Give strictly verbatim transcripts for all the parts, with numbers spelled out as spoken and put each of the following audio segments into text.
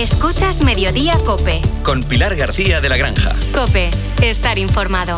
Escuchas Mediodía COPE. Con Pilar García de la Granja. COPE. Estar informado.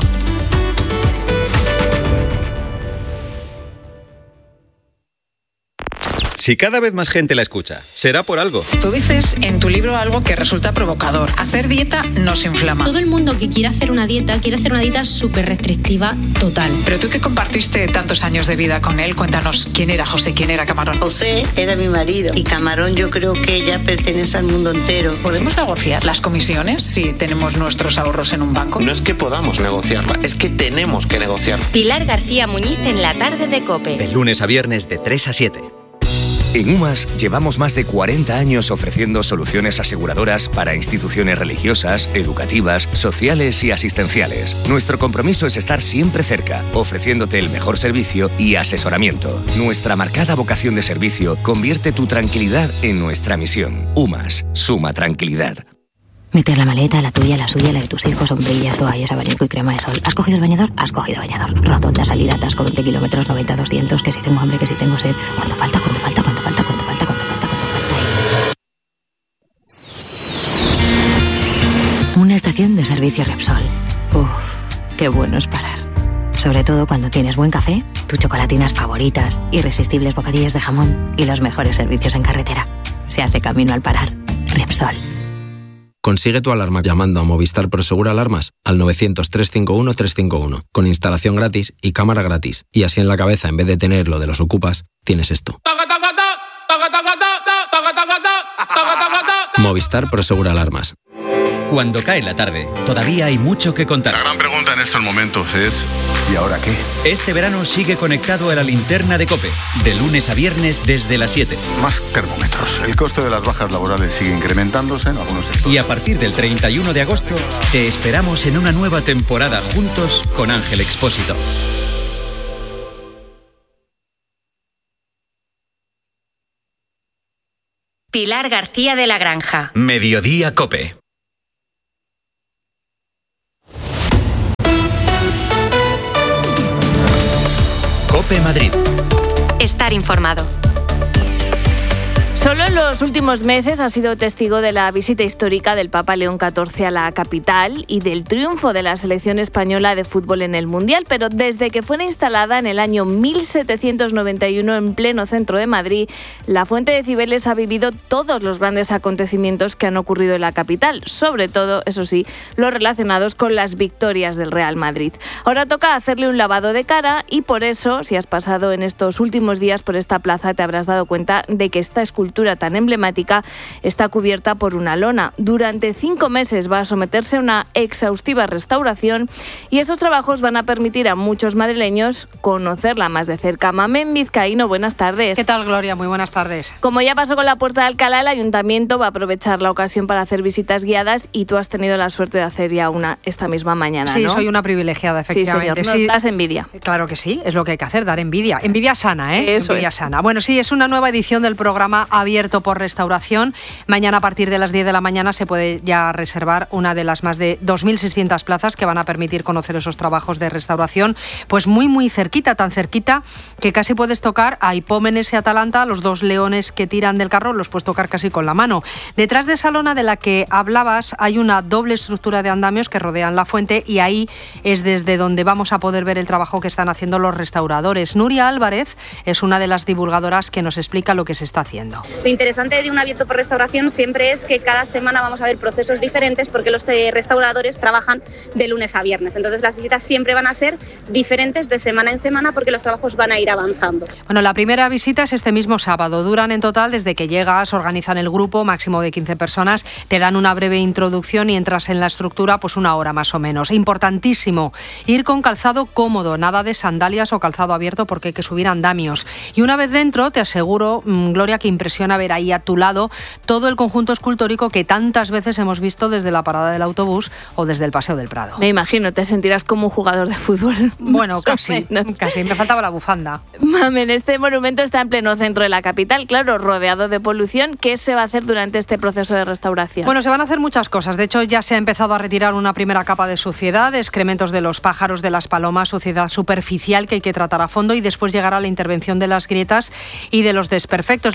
Si cada vez más gente la escucha, será por algo. Tú dices en tu libro algo que resulta provocador. Hacer dieta nos inflama. Todo el mundo que quiere hacer una dieta, quiere hacer una dieta súper restrictiva, total. Pero tú que compartiste tantos años de vida con él, cuéntanos quién era José, quién era Camarón. José era mi marido y Camarón yo creo que ella pertenece al mundo entero. ¿Podemos negociar las comisiones si tenemos nuestros ahorros en un banco? No es que podamos negociarla, es que tenemos que negociar. Pilar García Muñiz en la tarde de COPE. De lunes a viernes de tres a siete. En UMAS llevamos más de cuarenta años ofreciendo soluciones aseguradoras para instituciones religiosas, educativas, sociales y asistenciales. Nuestro compromiso es estar siempre cerca, ofreciéndote el mejor servicio y asesoramiento. Nuestra marcada vocación de servicio convierte tu tranquilidad en nuestra misión. UMAS, suma tranquilidad. Meter la maleta, la tuya, la suya, la de tus hijos, sombrillas, toallas, abanico y crema de sol. ¿Has cogido el bañador? Has cogido bañador. Rotonda, salir atasco, veinte kilómetros, noventa, doscientos, que si tengo hambre, que si tengo sed. ¿Cuánto falta? ¿Cuánto falta? ¿Cuánto falta? ¿Cuánto falta? ¿Cuánto falta? ¿Cuánto falta? Una estación de servicio Repsol. Uf, qué bueno es parar. Sobre todo cuando tienes buen café, tus chocolatinas favoritas, irresistibles bocadillos de jamón y los mejores servicios en carretera. Se hace camino al parar. Repsol. Consigue tu alarma llamando a Movistar Prosegur Alarmas al novecientos, trescientos cincuenta y uno, trescientos cincuenta y uno, con instalación gratis y cámara gratis. Y así en la cabeza, en vez de tener lo de los ocupas, tienes esto. Movistar Prosegur Alarmas. Cuando cae la tarde, todavía hay mucho que contar. La gran pregunta en estos momentos es ¿y ahora qué? Este verano sigue conectado a la linterna de COPE, de lunes a viernes desde las siete. Más termómetros. El coste de las bajas laborales sigue incrementándose en algunos sectores. Y a partir del treinta y uno de agosto, te esperamos en una nueva temporada juntos con Ángel Expósito. Pilar García de la Granja. Mediodía COPE. COPE Madrid. Estar informado. Solo en los últimos meses ha sido testigo de la visita histórica del Papa León catorce a la capital y del triunfo de la selección española de fútbol en el Mundial, pero desde que fue instalada en el año mil setecientos noventa y uno en pleno centro de Madrid, la Fuente de Cibeles ha vivido todos los grandes acontecimientos que han ocurrido en la capital, sobre todo, eso sí, los relacionados con las victorias del Real Madrid. Ahora toca hacerle un lavado de cara y por eso, si has pasado en estos últimos días por esta plaza, te habrás dado cuenta de que esta escultura tan emblemática está cubierta por una lona. Durante cinco meses va a someterse a una exhaustiva restauración y estos trabajos van a permitir a muchos madrileños conocerla más de cerca. Mamen Vizcaíno, buenas tardes. ¿Qué tal, Gloria? Muy buenas tardes. Como ya pasó con la Puerta de Alcalá, el Ayuntamiento va a aprovechar la ocasión para hacer visitas guiadas y tú has tenido la suerte de hacer ya una esta misma mañana, Sí, ¿no? soy una privilegiada, efectivamente. Sí, señor, nos das envidia. Claro que sí, es lo que hay que hacer, dar envidia. Envidia sana, ¿eh? Eso envidia es. sana. Bueno, sí, es una nueva edición del programa abierto por restauración. Mañana a partir de las diez de la mañana se puede ya reservar una de las más de dos mil seiscientas plazas que van a permitir conocer esos trabajos de restauración, pues muy muy cerquita, tan cerquita que casi puedes tocar a Hipómenes y Atalanta, los dos leones que tiran del carro, los puedes tocar casi con la mano. Detrás de esa lona de la que hablabas hay una doble estructura de andamios que rodean la fuente y ahí es desde donde vamos a poder ver el trabajo que están haciendo los restauradores. Nuria Álvarez es una de las divulgadoras que nos explica lo que se está haciendo. Lo interesante de un abierto por restauración siempre es que cada semana vamos a ver procesos diferentes porque los restauradores trabajan de lunes a viernes. Entonces las visitas siempre van a ser diferentes de semana en semana porque los trabajos van a ir avanzando. Bueno, la primera visita es este mismo sábado. Duran en total desde que llegas, organizan el grupo, máximo de quince personas, te dan una breve introducción y entras en la estructura pues una hora más o menos. Importantísimo, ir con calzado cómodo, nada de sandalias o calzado abierto porque hay que subir andamios. Y una vez dentro, te aseguro, Gloria, que impresiona ver ahí a tu lado todo el conjunto escultórico que tantas veces hemos visto desde la parada del autobús o desde el Paseo del Prado. Me imagino, te sentirás como un jugador de fútbol. Bueno, casi, casi, me faltaba la bufanda. Mamen, este monumento está en pleno centro de la capital, claro, rodeado de polución. ¿Qué se va a hacer durante este proceso de restauración? Bueno, se van a hacer muchas cosas. De hecho, ya se ha empezado a retirar una primera capa de suciedad, excrementos de los pájaros, de las palomas, suciedad superficial que hay que tratar a fondo y después llegará la intervención de las grietas y de los desperfectos. La más importante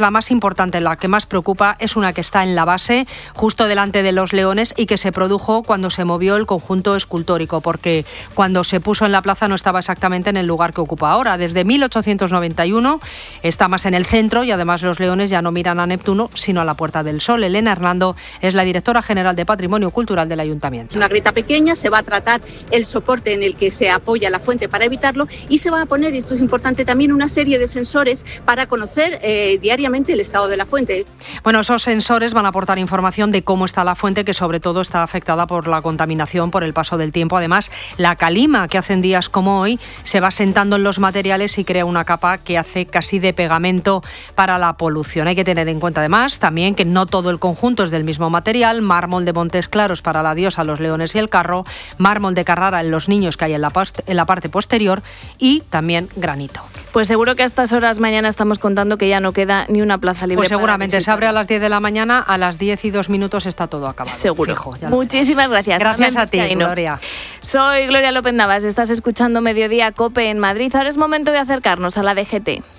importante, la que más preocupa, es una que está en la base, justo delante de los Leones, y que se produjo cuando se movió el conjunto escultórico, porque cuando se puso en la plaza no estaba exactamente en el lugar que ocupa ahora. Desde mil ochocientos noventa y uno está más en el centro y además los Leones ya no miran a Neptuno, sino a la Puerta del Sol. Elena Hernando es la directora general de Patrimonio Cultural del Ayuntamiento. Una grieta pequeña, se va a tratar el soporte en el que se apoya la fuente para evitarlo y se va a poner, y esto es importante también, una serie de sensores para conocer eh, diariamente el estado de la fuente. Bueno, esos sensores van a aportar información de cómo está la fuente, que sobre todo está afectada por la contaminación, por el paso del tiempo. Además, la calima que hace en días como hoy se va sentando en los materiales y crea una capa que hace casi de pegamento para la polución. Hay que tener en cuenta además también que no todo el conjunto es del mismo material: mármol de Montes Claros para la diosa, los leones y el carro, mármol de Carrara en los niños que hay en la, post- en la parte posterior y también granito. Pues seguro que a estas horas mañana estamos contando que ya no queda ni una plaza libre. Pues seguramente para se abre a las diez de la mañana, a las diez y dos minutos está todo acabado. Seguro. Fijo, Muchísimas gracias. Gracias a ti, Caíno. Gloria. Soy Gloria López Navas, estás escuchando Mediodía COPE en Madrid. Ahora es momento de acercarnos a la D G T.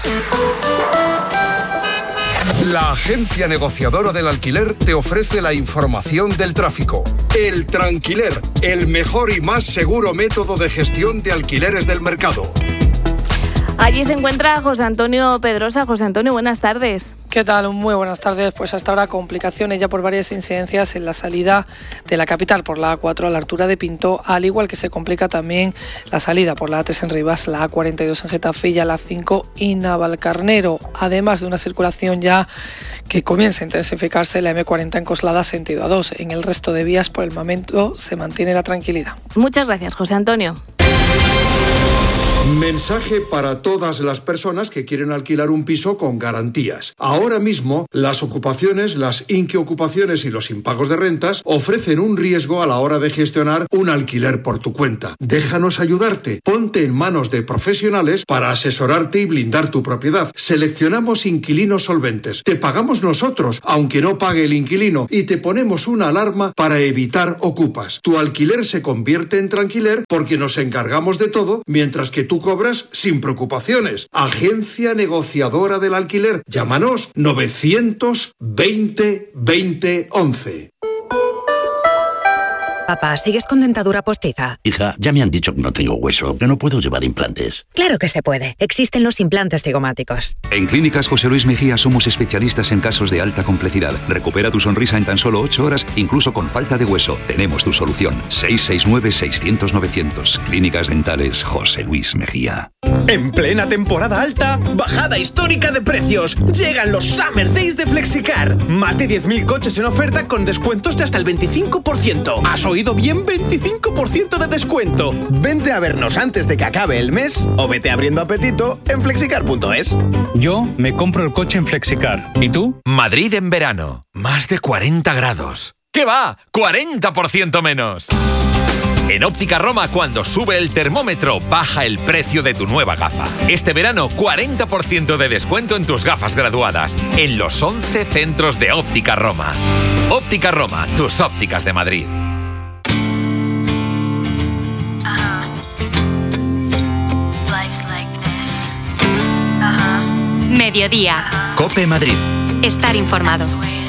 La agencia negociadora del alquiler te ofrece la información del tráfico. El Tranquiler, el mejor y más seguro método de gestión de alquileres del mercado. Allí se encuentra José Antonio Pedrosa. José Antonio, buenas tardes. ¿Qué tal? Muy buenas tardes. Pues hasta ahora complicaciones ya por varias incidencias en la salida de la capital por la A cuatro a la altura de Pinto, al igual que se complica también la salida por la A tres en Rivas, la A cuarenta y dos en Getafe y a la A cinco en Navalcarnero, además de una circulación ya que comienza a intensificarse la eme cuarenta en Coslada sentido A dos. En el resto de vías por el momento se mantiene la tranquilidad. Muchas gracias, José Antonio. Mensaje para todas las personas que quieren alquilar un piso con garantías. Ahora mismo, las ocupaciones, las inquiocupaciones y los impagos de rentas ofrecen un riesgo a la hora de gestionar un alquiler por tu cuenta. Déjanos ayudarte. Ponte en manos de profesionales para asesorarte y blindar tu propiedad. Seleccionamos inquilinos solventes. Te pagamos nosotros, aunque no pague el inquilino, y te ponemos una alarma para evitar ocupas. Tu alquiler se convierte en tranquiler porque nos encargamos de todo, mientras que tú cobras sin preocupaciones. Agencia negociadora del alquiler. Llámanos novecientos veinte veinte once. Papá, ¿sigues con dentadura postiza? Hija, ya me han dicho que no tengo hueso, que no puedo llevar implantes. Claro que se puede. Existen los implantes cigomáticos. En Clínicas José Luis Mejía somos especialistas en casos de alta complejidad. Recupera tu sonrisa en tan solo ocho horas, incluso con falta de hueso. Tenemos tu solución. seis seis nueve, seiscientos, novecientos. Clínicas Dentales José Luis Mejía. En plena temporada alta, bajada histórica de precios. Llegan los Summer Days de Flexicar. Más de diez mil coches en oferta con descuentos de hasta el veinticinco por ciento. ¿Has oído bien? veinticinco por ciento de descuento. Vente a vernos antes de que acabe el mes o vete abriendo apetito en flexicar punto es. Yo me compro el coche en Flexicar. ¿Y tú? Madrid en verano. Más de cuarenta grados. ¿Qué va? ¡cuarenta por ciento menos! En Óptica Roma, cuando sube el termómetro, baja el precio de tu nueva gafa. Este verano, cuarenta por ciento de descuento en tus gafas graduadas, en los once centros de Óptica Roma. Óptica Roma, tus ópticas de Madrid. Mediodía. COPE Madrid. Estar informado.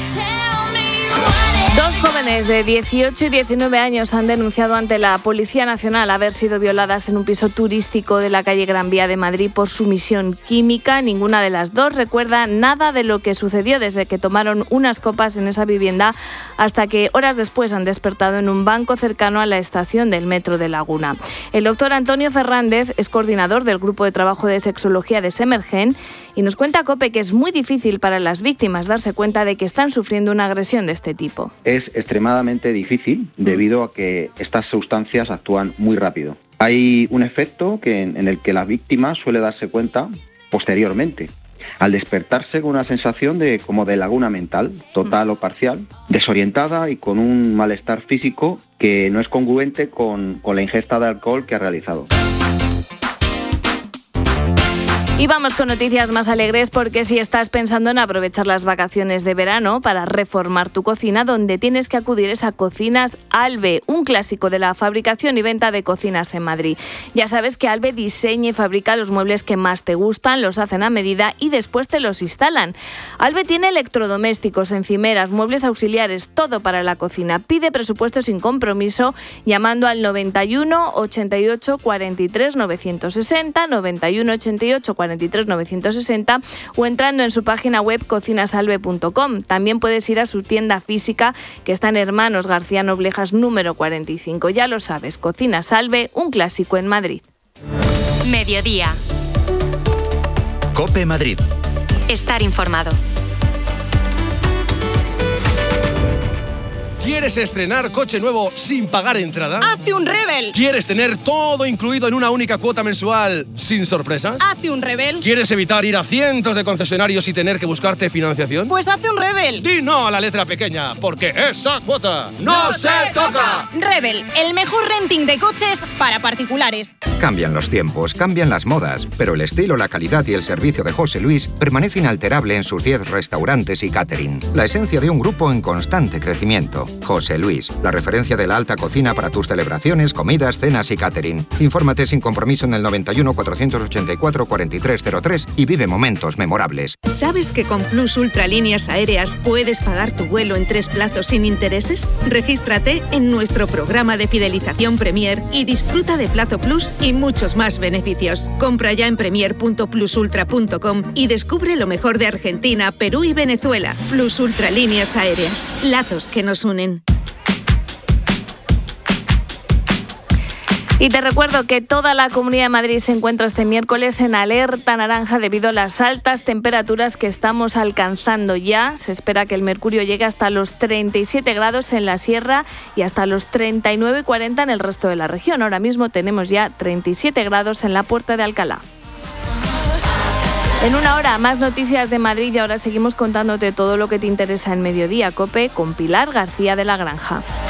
Dos jóvenes de dieciocho y diecinueve años han denunciado ante la Policía Nacional haber sido violadas en un piso turístico de la calle Gran Vía de Madrid por sumisión química. Ninguna de las dos recuerda nada de lo que sucedió desde que tomaron unas copas en esa vivienda hasta que horas después han despertado en un banco cercano a la estación del metro de Laguna. El doctor Antonio Fernández es coordinador del Grupo de Trabajo de Sexología de Semergen y nos cuenta a COPE que es muy difícil para las víctimas darse cuenta de que están sufriendo una agresión de este tipo. Es extremadamente difícil debido a que estas sustancias actúan muy rápido. Hay un efecto que, en el que la víctima suele darse cuenta posteriormente, al despertarse con una sensación de como de laguna mental, total o parcial, desorientada y con un malestar físico que no es congruente con, con la ingesta de alcohol que ha realizado. Y vamos con noticias más alegres, porque si estás pensando en aprovechar las vacaciones de verano para reformar tu cocina, donde tienes que acudir es a Cocinas Albe, un clásico de la fabricación y venta de cocinas en Madrid. Ya sabes que Albe diseña y fabrica los muebles que más te gustan, los hacen a medida y después te los instalan. Albe tiene electrodomésticos, encimeras, muebles auxiliares, todo para la cocina. Pide presupuesto sin compromiso llamando al noventa y uno, ochenta y ocho, cuarenta y tres, novecientos sesenta, noventa y uno, ochenta y ocho, cuarenta y tres, novecientos sesenta o entrando en su página web cocinasalbe punto com. También puedes ir a su tienda física, que está en Hermanos García Noblejas número cuarenta y cinco. Ya lo sabes, Cocinas Albe, un clásico en Madrid. Mediodía. COPE Madrid. Estar informado. ¿Quieres estrenar coche nuevo sin pagar entrada? ¡Hazte un Rebel! ¿Quieres tener todo incluido en una única cuota mensual sin sorpresas? ¡Hazte un Rebel! ¿Quieres evitar ir a cientos de concesionarios y tener que buscarte financiación? Pues hazte un Rebel. Di no a la letra pequeña, porque esa cuota no se toca. Rebel, el mejor renting de coches para particulares. Cambian los tiempos, cambian las modas, pero el estilo, la calidad y el servicio de José Luis permanece inalterable en sus diez restaurantes y catering. La esencia de un grupo en constante crecimiento. José Luis, la referencia de la alta cocina para tus celebraciones, comidas, cenas y catering. Infórmate sin compromiso en el noventa y uno, cuatrocientos ochenta y cuatro, cuarenta y tres cero tres y vive momentos memorables. ¿Sabes que con Plus Ultra Líneas Aéreas puedes pagar tu vuelo en tres plazos sin intereses? Regístrate en nuestro programa de fidelización Premier y disfruta de Plazo Plus y muchos más beneficios. Compra ya en premier punto plus ultra punto com y descubre lo mejor de Argentina, Perú y Venezuela. Plus Ultra Líneas Aéreas. Lazos que nos unen. Y te recuerdo que toda la Comunidad de Madrid se encuentra este miércoles en alerta naranja debido a las altas temperaturas que estamos alcanzando ya. Se espera que el mercurio llegue hasta los treinta y siete grados en la sierra y hasta los treinta y nueve y cuarenta en el resto de la región. Ahora mismo tenemos ya treinta y siete grados en la Puerta de Alcalá. En una hora, más noticias de Madrid y ahora seguimos contándote todo lo que te interesa en Mediodía COPE con Pilar García de la Granja.